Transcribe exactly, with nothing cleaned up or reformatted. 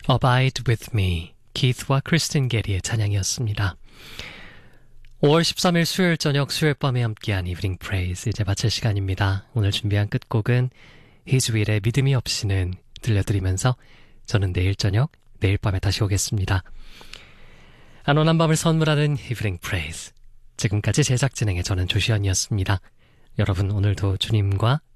Abide with me, 키스와 크리스틴 게리의 찬양이었습니다. 오월 십삼일 수요일 저녁 수요일 밤에 함께한 이브닝 프레이즈 이제 마칠 시간입니다. 오늘 준비한 끝곡은 히즈윌의 믿음이 없이는 들려드리면서 저는 내일 저녁, 내일 밤에 다시 오겠습니다. 안온한 밤을 선물하는 이브닝 프레이즈, 지금까지 제작 진행의 저는 조시현이었습니다. 여러분 오늘도 주님과